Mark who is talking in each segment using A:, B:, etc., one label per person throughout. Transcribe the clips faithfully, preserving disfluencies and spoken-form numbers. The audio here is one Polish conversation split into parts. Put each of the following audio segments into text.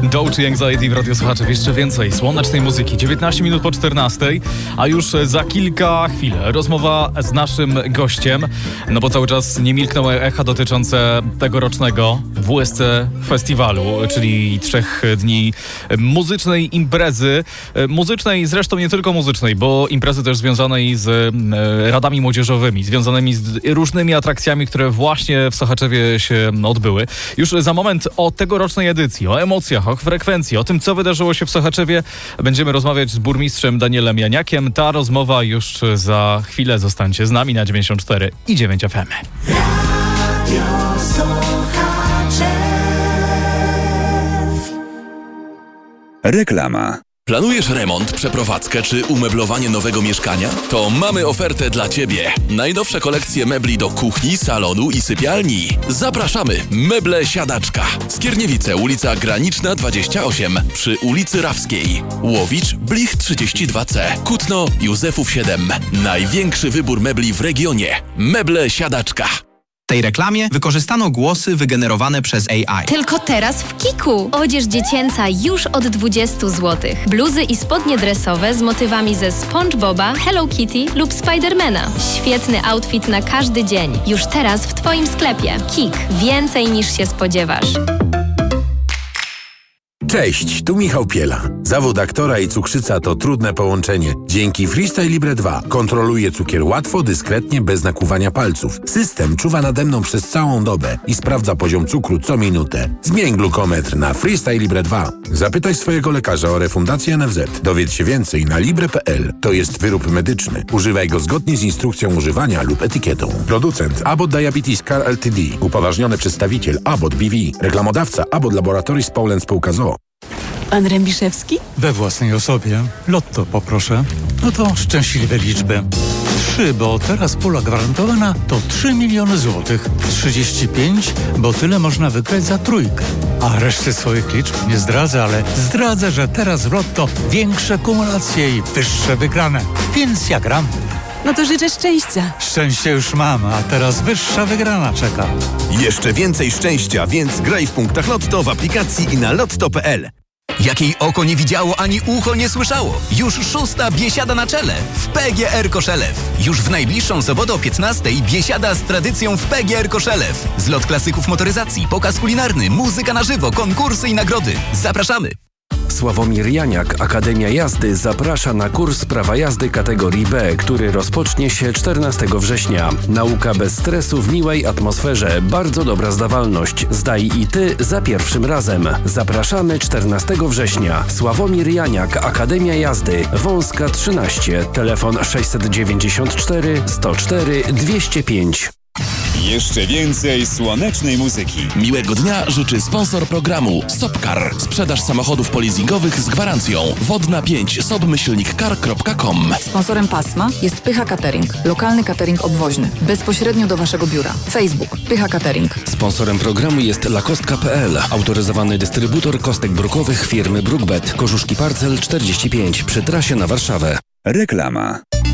A: Doechii Anxiety w Radio Słuchaczów. Jeszcze więcej słonecznej muzyki. dziewiętnaście minut po czternastej, a już za kilka chwil rozmowa z naszym gościem, no bo cały czas nie milknęły echa dotyczące tegorocznego W S C Festiwalu, czyli trzech dni muzycznej imprezy. Muzycznej, zresztą nie tylko muzycznej, bo imprezy też związanej z radami młodzieżowymi, związanymi z różnymi atrakcjami, które właśnie w Sochaczewie się odbyły. Już za moment o tegorocznej edycji, o emocjach, o frekwencji, o tym, co wydarzyło się w Sochaczewie, będziemy rozmawiać z burmistrzem Danielem Janiakiem. Ta rozmowa już za chwilę. Zostańcie z nami na dziewięćdziesiąt cztery i dziewięć F M. Radio Sochaczew.
B: Reklama. Planujesz remont, przeprowadzkę czy umeblowanie nowego mieszkania? To mamy ofertę dla Ciebie. Najnowsze kolekcje mebli do kuchni, salonu i sypialni. Zapraszamy! Meble Siadaczka. Skierniewice, ulica Graniczna dwadzieścia osiem przy ulicy Rawskiej. Łowicz, Blich trzydzieści dwa C. Kutno, Józefów siedem. Największy wybór mebli w regionie. Meble Siadaczka.
C: W tej reklamie wykorzystano głosy wygenerowane przez A I.
D: Tylko teraz w Kiku. Odzież dziecięca już od dwadzieścia złotych. Bluzy i spodnie dresowe z motywami ze SpongeBoba, Hello Kitty lub Spidermana. Świetny outfit na każdy dzień. Już teraz w Twoim sklepie. Kik. Więcej niż się spodziewasz.
E: Cześć, tu Michał Piela. Zawód aktora i cukrzyca to trudne połączenie. Dzięki Freestyle Libre dwa kontroluję cukier łatwo, dyskretnie, bez nakłuwania palców. System czuwa nade mną przez całą dobę i sprawdza poziom cukru co minutę. Zmień glukometr na Freestyle Libre dwa. Zapytaj swojego lekarza o refundację N F Z. Dowiedz się więcej na libre kropka p l. To jest wyrób medyczny. Używaj go zgodnie z instrukcją używania lub etykietą. Producent Abbott Diabetes Care Ltd. Upoważniony przedstawiciel Abbott B V. Reklamodawca Abbott Laboratories Poland Spółka z o o.
F: Pan Rębiszewski?
G: We własnej osobie. Lotto poproszę. No to szczęśliwe liczby. Trzy, bo teraz pula gwarantowana to trzy miliony złotych. trzydzieści pięć, bo tyle można wygrać za trójkę. A reszty swoich liczb nie zdradzę, ale zdradzę, że teraz w Lotto większe kumulacje i wyższe wygrane. Więc ja gram.
F: No to życzę szczęścia.
G: Szczęście już mam, a teraz wyższa wygrana czeka.
B: Jeszcze więcej szczęścia, więc graj w punktach Lotto w aplikacji i na lotto kropka p l.
C: Jakiej oko nie widziało, ani ucho nie słyszało. Już szósta biesiada na czele w P G R Koszelew. Już w najbliższą sobotę o piętnastej biesiada z tradycją w P G R Koszelew. Zlot klasyków motoryzacji, pokaz kulinarny, muzyka na żywo, konkursy i nagrody. Zapraszamy!
H: Sławomir Janiak, Akademia Jazdy, zaprasza na kurs prawa jazdy kategorii B, który rozpocznie się czternastego września. Nauka bez stresu w miłej atmosferze. Bardzo dobra zdawalność. Zdaj i Ty za pierwszym razem. Zapraszamy czternastego września. Sławomir Janiak, Akademia Jazdy, Wąska trzynaście. Telefon sześćset dziewięćdziesiąt cztery sto cztery dwieście pięć.
B: Jeszcze więcej słonecznej muzyki. Miłego dnia życzy sponsor programu Sopcar. Sprzedaż samochodów polizingowych z gwarancją. Wodna pięć sob myślnik car kropka com.
F: Sponsorem pasma jest Pycha Catering. Lokalny catering obwoźny. Bezpośrednio do Waszego biura. Facebook. Pycha Catering.
H: Sponsorem programu jest lakostka kropka p l. Autoryzowany dystrybutor kostek brukowych firmy Brookbet. Korzuszki Parcel czterdzieści pięć przy trasie na Warszawę.
B: Reklama.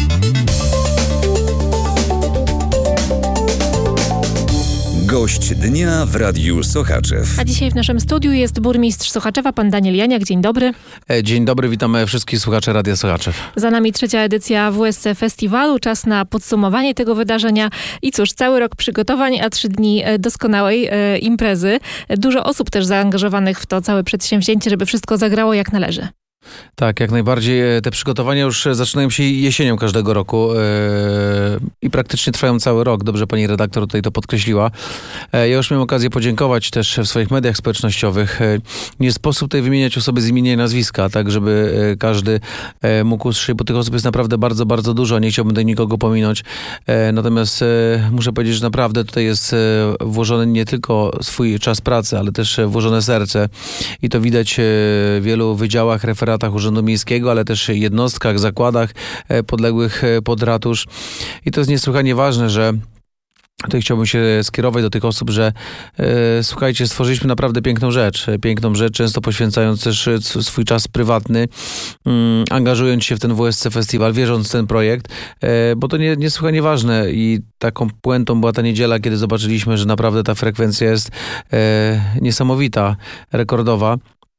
B: Gość dnia w Radiu Sochaczew.
I: A dzisiaj w naszym studiu jest burmistrz Sochaczewa, pan Daniel Janiak. Dzień dobry.
J: Dzień dobry, witamy wszystkich słuchaczy Radia Sochaczew.
I: Za nami trzecia edycja W S C Festiwalu. Czas na podsumowanie tego wydarzenia. I cóż, cały rok przygotowań, a trzy dni doskonałej e, imprezy. Dużo osób też zaangażowanych w to całe przedsięwzięcie, żeby wszystko zagrało jak należy.
J: Tak, jak najbardziej. Te przygotowania już zaczynają się jesienią każdego roku yy, i praktycznie trwają cały rok. Dobrze pani redaktor tutaj to podkreśliła. Ja już miałem okazję podziękować też w swoich mediach społecznościowych. Nie sposób tutaj wymieniać osoby z imienia i nazwiska, tak żeby każdy mógł usłyszeć, bo tych osób jest naprawdę bardzo, bardzo dużo. Nie chciałbym tutaj nikogo pominąć. Natomiast muszę powiedzieć, że naprawdę tutaj jest włożony nie tylko swój czas pracy, ale też włożone serce. I to widać w wielu wydziałach, referatach Urzędu Miejskiego, ale też jednostkach, zakładach podległych pod ratusz. I to jest niesłychanie ważne, że tutaj chciałbym się skierować do tych osób, że e, słuchajcie, stworzyliśmy naprawdę piękną rzecz. Piękną rzecz, często poświęcając też swój czas prywatny, mm, angażując się w ten W S C Festiwal, wierząc w ten projekt, e, bo to nie, niesłychanie ważne i taką puentą była ta niedziela, kiedy zobaczyliśmy, że naprawdę ta frekwencja jest e, niesamowita, rekordowa.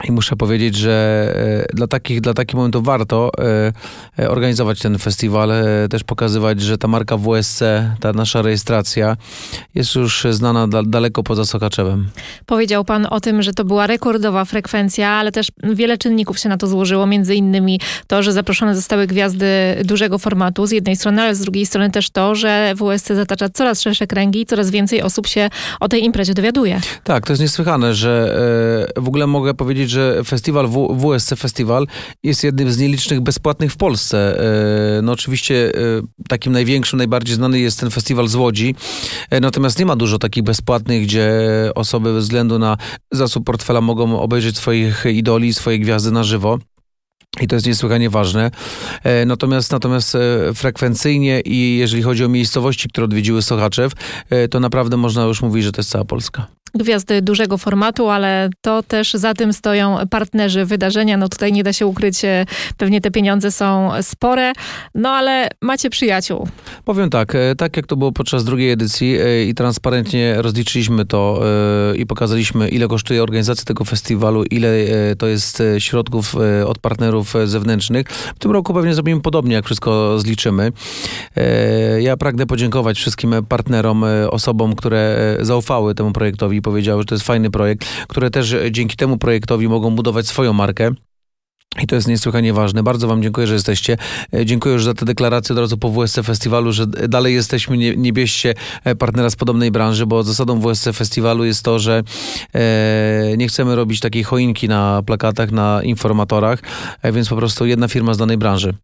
J: I muszę powiedzieć, że e, dla takich, dla takich momentów warto e, organizować ten festiwal, e, też pokazywać, że ta marka W S C, ta nasza rejestracja jest już znana da, daleko poza Sochaczewem.
I: Powiedział pan o tym, że to była rekordowa frekwencja, ale też wiele czynników się na to złożyło, między innymi to, że zaproszone zostały gwiazdy dużego formatu z jednej strony, ale z drugiej strony też to, że W S C zatacza coraz szersze kręgi i coraz więcej osób się o tej imprezie dowiaduje.
J: Tak, to jest niesłychane, że e, w ogóle mogę powiedzieć, że festiwal w, W S C Festiwal jest jednym z nielicznych bezpłatnych w Polsce. E, no oczywiście e, takim największym, najbardziej znany jest ten festiwal z Łodzi, e, natomiast nie ma dużo takich bezpłatnych, gdzie osoby bez względu na zasób portfela mogą obejrzeć swoich idoli, swoje gwiazdy na żywo. I to jest niesłychanie ważne. E, natomiast natomiast e, frekwencyjnie i jeżeli chodzi o miejscowości, które odwiedziły Sochaczew, e, to naprawdę można już mówić, że to jest cała Polska.
I: Gwiazdy dużego formatu, ale to też za tym stoją partnerzy wydarzenia. No tutaj nie da się ukryć, pewnie te pieniądze są spore, no ale macie przyjaciół.
J: Powiem tak, tak jak to było podczas drugiej edycji i transparentnie rozliczyliśmy to i pokazaliśmy, ile kosztuje organizacja tego festiwalu, ile to jest środków od partnerów zewnętrznych. W tym roku pewnie zrobimy podobnie, jak wszystko zliczymy. Ja pragnę podziękować wszystkim partnerom, osobom, które zaufały temu projektowi, powiedziały, że to jest fajny projekt, które też dzięki temu projektowi mogą budować swoją markę. I to jest niesłychanie ważne. Bardzo wam dziękuję, że jesteście. Dziękuję już za te deklaracje od razu po W S C Festiwalu, że dalej jesteśmy, nie, nie bierzcie partnera z podobnej branży, bo zasadą W S C Festiwalu jest to, że e, nie chcemy robić takiej choinki na plakatach, na informatorach, więc po prostu jedna firma z danej branży.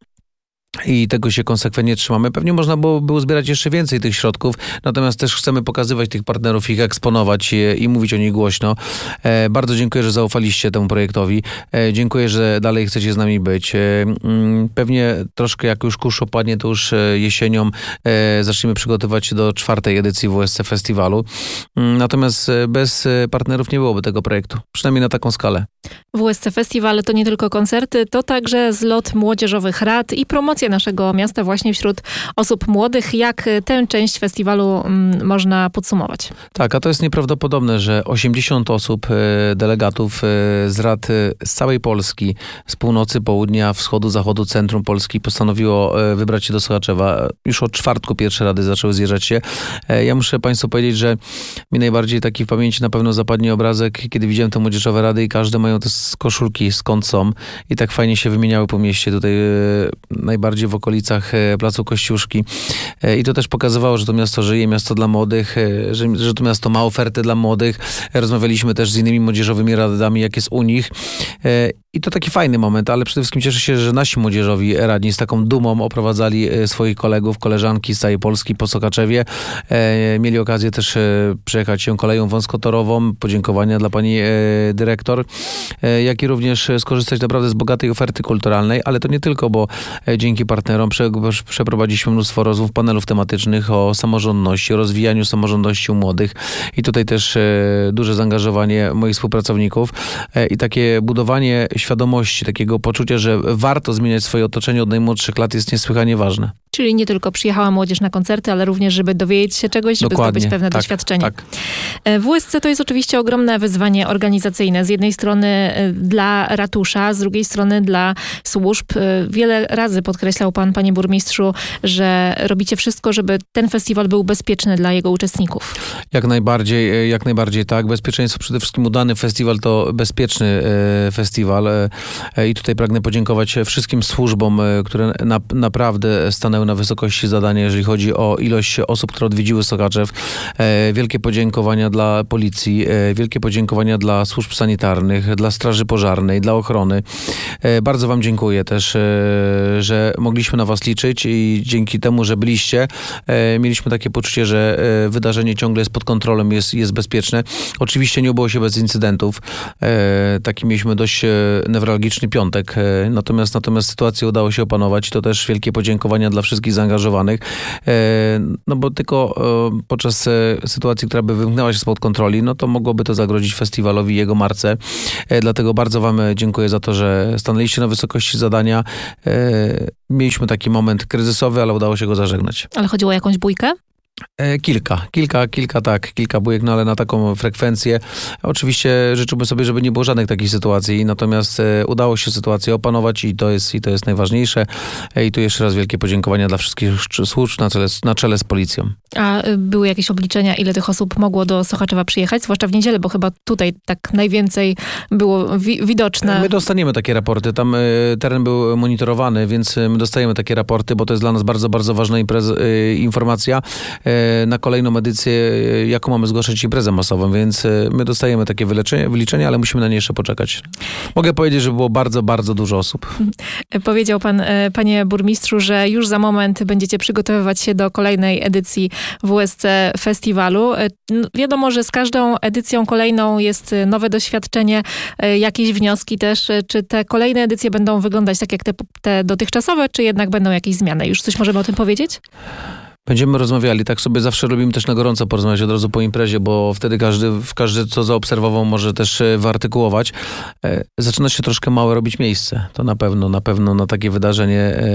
J: I tego się konsekwentnie trzymamy. Pewnie można byłoby uzbierać jeszcze więcej tych środków, natomiast też chcemy pokazywać tych partnerów, ich eksponować i, i mówić o nich głośno. E, bardzo dziękuję, że zaufaliście temu projektowi. E, dziękuję, że dalej chcecie z nami być. E, m, pewnie troszkę jak już kurz opadnie, to już jesienią e, zaczniemy przygotowywać się do czwartej edycji W S C Festiwalu. E, natomiast bez partnerów nie byłoby tego projektu. Przynajmniej na taką skalę.
I: W S C Festiwal to nie tylko koncerty, to także zlot młodzieżowych rad i promocja naszego miasta właśnie wśród osób młodych. Jak tę część festiwalu mm, można podsumować?
J: Tak, a to jest nieprawdopodobne, że osiemdziesiąt osób, delegatów z rad z całej Polski, z północy, południa, wschodu, zachodu, centrum Polski postanowiło wybrać się do Sochaczewa. Już od czwartku pierwsze rady zaczęły zjeżdżać się. Ja muszę państwu powiedzieć, że mi najbardziej taki w pamięci na pewno zapadnie obrazek, kiedy widziałem te młodzieżowe rady i każde mają te koszulki, skąd są i tak fajnie się wymieniały po mieście. Tutaj najbardziej w okolicach Placu Kościuszki. I to też pokazywało, że to miasto żyje, miasto dla młodych, że, że to miasto ma ofertę dla młodych. Rozmawialiśmy też z innymi młodzieżowymi radami, jak jest u nich. I to taki fajny moment, ale przede wszystkim cieszę się, że nasi młodzieżowi radni z taką dumą oprowadzali swoich kolegów, koleżanki z całej Polski po Sochaczewie. Mieli okazję też przejechać się koleją wąskotorową. Podziękowania dla pani dyrektor, jak i również skorzystać naprawdę z bogatej oferty kulturalnej, ale to nie tylko, bo dzięki partnerom prze, przeprowadziliśmy mnóstwo rozmów, panelów tematycznych o samorządności, o rozwijaniu samorządności u młodych i tutaj też duże zaangażowanie moich współpracowników i takie budowanie świadomości, takiego poczucia, że warto zmieniać swoje otoczenie od najmłodszych lat jest niesłychanie ważne.
I: Czyli nie tylko przyjechała młodzież na koncerty, ale również, żeby dowiedzieć się czegoś, żeby
J: Dokładnie.
I: zdobyć pewne
J: tak,
I: doświadczenie.
J: Tak.
I: W U S C to jest oczywiście ogromne wyzwanie organizacyjne. Z jednej strony dla ratusza, z drugiej strony dla służb. Wiele razy podkreślał pan, panie burmistrzu, że robicie wszystko, żeby ten festiwal był bezpieczny dla jego uczestników.
J: Jak najbardziej, jak najbardziej tak. Bezpieczeństwo przede wszystkim udany festiwal to bezpieczny festiwal i tutaj pragnę podziękować wszystkim służbom, które na, naprawdę stanęły na wysokości zadania, jeżeli chodzi o ilość osób, które odwiedziły Sochaczew. Wielkie podziękowania dla policji, wielkie podziękowania dla służb sanitarnych, dla straży pożarnej, dla ochrony. Bardzo wam dziękuję też, że mogliśmy na was liczyć i dzięki temu, że byliście, mieliśmy takie poczucie, że wydarzenie ciągle jest pod kontrolą, jest, jest bezpieczne. Oczywiście nie obyło się bez incydentów. Taki mieliśmy dość newralgiczny piątek, natomiast, natomiast sytuację udało się opanować. To też wielkie podziękowania dla wszystkich zaangażowanych. No bo tylko podczas sytuacji, która by wymknęła się spod kontroli, no to mogłoby to zagrozić festiwalowi i jego marce. Dlatego bardzo wam dziękuję za to, że stanęliście na wysokości zadania. Mieliśmy taki moment kryzysowy, ale udało się go zażegnać.
I: Ale chodziło o jakąś bójkę?
J: Kilka, kilka, kilka tak, kilka bujek, no ale na taką frekwencję. Oczywiście życzyłbym sobie, żeby nie było żadnych takich sytuacji, natomiast e, udało się sytuację opanować i to jest, i to jest najważniejsze. E, I tu jeszcze raz wielkie podziękowania dla wszystkich służb na czele, na czele z policją.
I: A y, były jakieś obliczenia, ile tych osób mogło do Sochaczewa przyjechać, zwłaszcza w niedzielę, bo chyba tutaj tak najwięcej było wi- widoczne.
J: My dostaniemy takie raporty, tam y, teren był monitorowany, więc my dostajemy takie raporty, bo to jest dla nas bardzo, bardzo ważna impreza, y, informacja. Y, na kolejną edycję, jaką mamy zgłaszać imprezę masową, więc my dostajemy takie wyleczenie, wyliczenia, ale musimy na nie jeszcze poczekać. Mogę powiedzieć, że było bardzo, bardzo dużo osób.
I: Powiedział pan, panie burmistrzu, że już za moment będziecie przygotowywać się do kolejnej edycji W S C Festiwalu. Wiadomo, że z każdą edycją kolejną jest nowe doświadczenie, jakieś wnioski też. Czy te kolejne edycje będą wyglądać tak jak te, te dotychczasowe, czy jednak będą jakieś zmiany? Już coś możemy o tym powiedzieć?
J: Będziemy rozmawiali, tak sobie zawsze lubimy też na gorąco porozmawiać od razu po imprezie, bo wtedy każdy, każdy co zaobserwował, może też wyartykułować. E, zaczyna się troszkę małe robić miejsce, to na pewno, na pewno na takie wydarzenie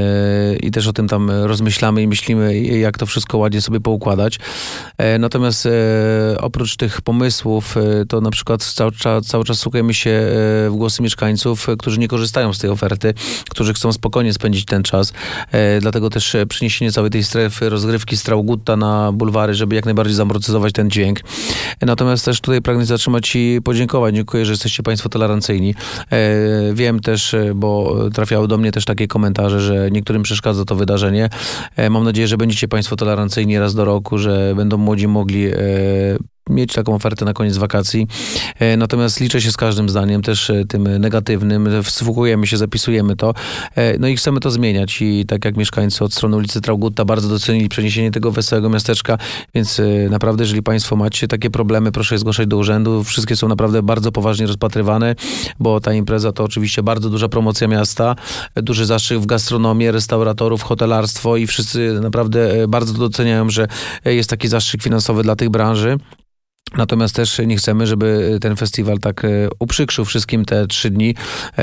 J: e, i też o tym tam rozmyślamy i myślimy, jak to wszystko ładnie sobie poukładać. E, natomiast e, oprócz tych pomysłów, e, to na przykład cały, cały czas słuchamy się e, w głosy mieszkańców, e, którzy nie korzystają z tej oferty, którzy chcą spokojnie spędzić ten czas. E, dlatego też przeniesienie całej tej strefy rozgrywki z Traugutta na bulwary, żeby jak najbardziej zamortyzować ten dźwięk. Natomiast też tutaj pragnę zatrzymać i podziękować. Dziękuję, że jesteście państwo tolerancyjni. E, wiem też, bo trafiały do mnie też takie komentarze, że niektórym przeszkadza to wydarzenie. E, mam nadzieję, że będziecie państwo tolerancyjni raz do roku, że będą młodzi mogli e, mieć taką ofertę na koniec wakacji. E, natomiast liczę się z każdym zdaniem, też e, tym negatywnym. Wsłuchujemy się, zapisujemy to. E, no i chcemy to zmieniać. I tak jak mieszkańcy od strony ulicy Traugutta bardzo docenili przeniesienie tego wesołego miasteczka, więc e, naprawdę, jeżeli państwo macie takie problemy, proszę je zgłaszać do urzędu. Wszystkie są naprawdę bardzo poważnie rozpatrywane, bo ta impreza to oczywiście bardzo duża promocja miasta, duży zastrzyk w gastronomię, restauratorów, hotelarstwo i wszyscy naprawdę bardzo doceniają, że jest taki zastrzyk finansowy dla tych branży. Natomiast też nie chcemy, żeby ten festiwal tak e, uprzykrzył wszystkim te trzy dni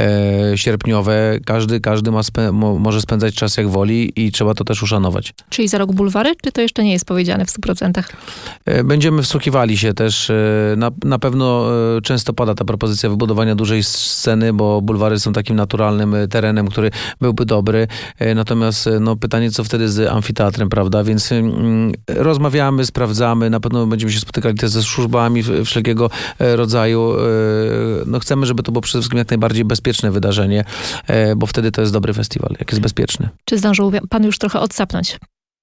J: e, sierpniowe. Każdy, każdy ma spe, mo, może spędzać czas jak woli i trzeba to też uszanować.
I: Czyli za rok bulwary, czy to jeszcze nie jest powiedziane w stu procentach?
J: E, będziemy wsłuchiwali się też. E, na, na pewno e, często pada ta propozycja wybudowania dużej sceny, bo bulwary są takim naturalnym terenem, który byłby dobry. E, natomiast e, no, pytanie, co wtedy z amfiteatrem, prawda? Więc e, rozmawiamy, sprawdzamy. Na pewno będziemy się spotykali też ze służbami wszelkiego rodzaju. No chcemy, żeby to było przede wszystkim jak najbardziej bezpieczne wydarzenie, bo wtedy to jest dobry festiwal, jak jest bezpieczny.
I: Czy zdążył pan już trochę odsapnąć?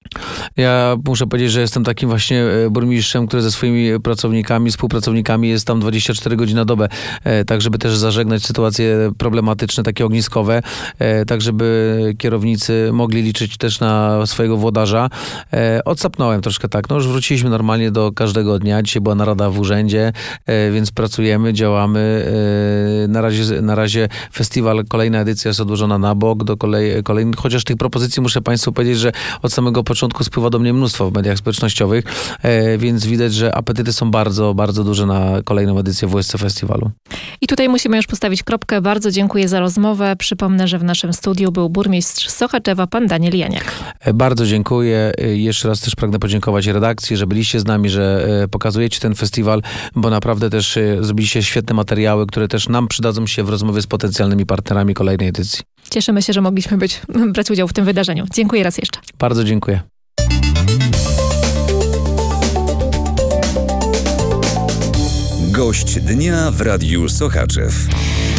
J: Ja muszę powiedzieć, że jestem takim właśnie burmistrzem, który ze swoimi pracownikami, współpracownikami jest tam dwadzieścia cztery godziny na dobę, tak żeby też zażegnać sytuacje problematyczne, takie ogniskowe, tak żeby kierownicy mogli liczyć też na swojego włodarza. Odsapnąłem troszkę tak, no już wróciliśmy normalnie do każdego dnia. Dzisiaj była narada w urzędzie, więc pracujemy, działamy. Na razie, na razie festiwal, kolejna edycja jest odłożona na bok, do kolei, kolejnych, chociaż tych propozycji muszę państwu powiedzieć, że od samego początku spływa do mnie mnóstwo w mediach społecznościowych, e, więc widać, że apetyty są bardzo, bardzo duże na kolejną edycję W S C Festiwalu.
I: I tutaj musimy już postawić kropkę. Bardzo dziękuję za rozmowę. Przypomnę, że w naszym studiu był burmistrz Sochaczewa, pan Daniel Janiak.
J: E, bardzo dziękuję. E, jeszcze raz też pragnę podziękować redakcji, że byliście z nami, że e, pokazujecie ten festiwal, bo naprawdę też e, zrobiliście świetne materiały, które też nam przydadzą się w rozmowie z potencjalnymi partnerami kolejnej edycji.
I: Cieszymy się, że mogliśmy być, brać udział w tym wydarzeniu. Dziękuję raz jeszcze.
J: Bardzo dziękuję.
K: Gość dnia w Radiu Sochaczew.